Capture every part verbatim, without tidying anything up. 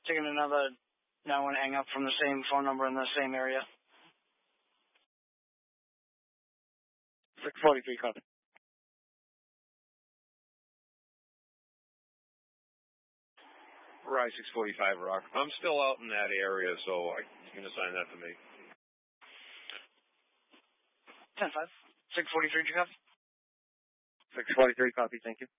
taking another, now I want to hang up from the same phone number in the same area. six forty-three, copy. Rise six forty-five, Rock. I'm still out in that area, so I, you can assign that to me. ten five. six forty-three, do you copy? six forty-three, copy, thank you.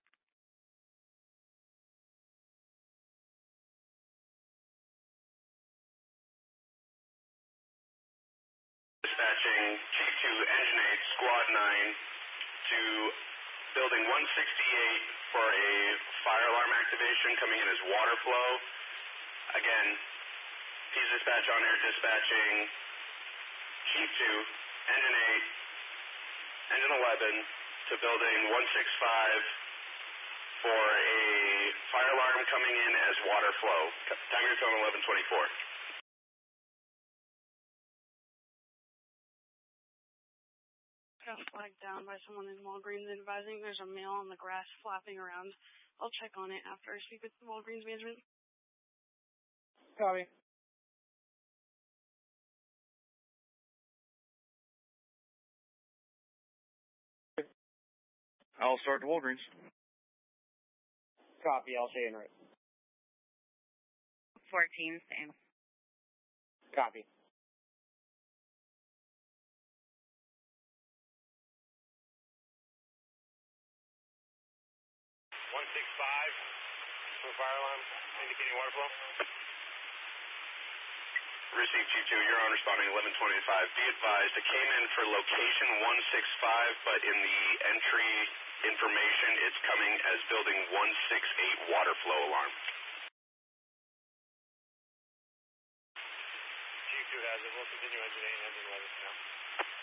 Dispatching G two Engine eight, Squad nine to Building one sixty-eight for a fire alarm activation coming in as water flow. Again, P's dispatch on air dispatching G two, Engine eight, Engine eleven to Building one sixty-five for a fire alarm coming in as water flow. Time your tone eleven twenty-four. Got flagged down by someone in Walgreens advising there's a male on the grass flapping around. I'll check on it after I speak with the Walgreens management. Copy. I'll start the Walgreens. Copy, I'll stay in route. fourteen, same. Copy. one sixty-five for fire alarm indicating water flow. Received G two, you're on responding eleven twenty-five. Be advised, it came in for location one sixty-five, but in the entry information, it's coming as building one sixty-eight water flow alarm. G two has it. We'll continue engine eight and engine eleven now.